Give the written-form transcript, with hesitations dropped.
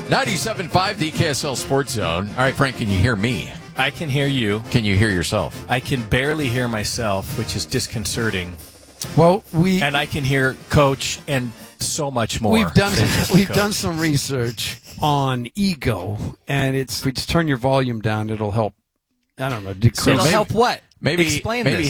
97.5, the KSL Sports Zone. All right, Frank, can you hear me? I can hear you. Can you hear yourself? I can barely hear myself, which is disconcerting. Well, and I can hear Coach and so much more. We've done some research on ego, and if we just turn your volume down, it'll help. I don't know. It'll help what? Maybe Explain maybe this.